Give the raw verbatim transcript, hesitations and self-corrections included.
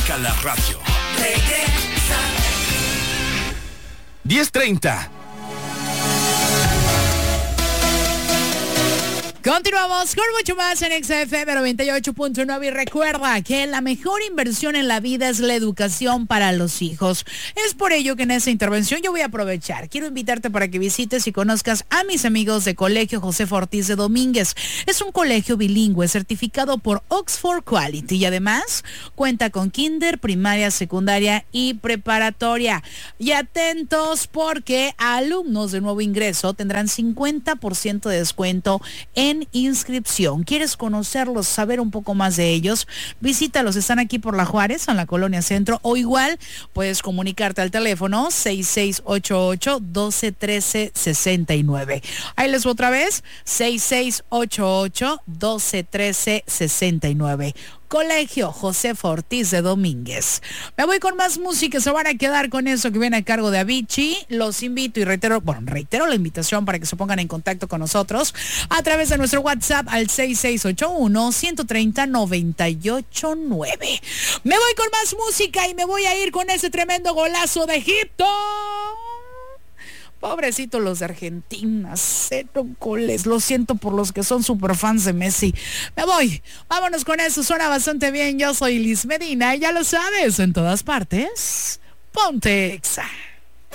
marca la radio. Regresa. diez treinta. Continuamos con mucho más en X F M noventa y ocho punto nueve y recuerda que la mejor inversión en la vida es la educación para los hijos. Es por ello que en esta intervención yo voy a aprovechar. Quiero invitarte para que visites y conozcas a mis amigos de Colegio Josefa Ortiz de Domínguez. Es un colegio bilingüe certificado por Oxford Quality y además cuenta con kinder, primaria, secundaria y preparatoria. Y atentos porque alumnos de nuevo ingreso tendrán cincuenta por ciento de descuento en inscripción. ¿Quieres conocerlos, saber un poco más de ellos? Visítalos, están aquí por La Juárez, en la Colonia Centro, o igual puedes comunicarte al teléfono seis seis ocho ocho, uno dos uno tres, seis nueve. Ahí les voy otra vez, seis seis ocho ocho, uno dos uno tres, seis nueve. Colegio Josefa Ortiz de Domínguez. Me voy con más música, se van a quedar con eso que viene a cargo de Avicii. Los invito y reitero, bueno, reitero la invitación para que se pongan en contacto con nosotros a través de nuestro WhatsApp al seis seis ocho uno, uno tres cero, nueve ocho nueve. Me voy con más música y me voy a ir con ese tremendo golazo de Egipto. Pobrecitos los de Argentina, cero goles. Lo siento por los que son super fans de Messi. Me voy. Vámonos con eso. Suena bastante bien. Yo soy Liz Medina y ya lo sabes, en todas partes, ponte Exa.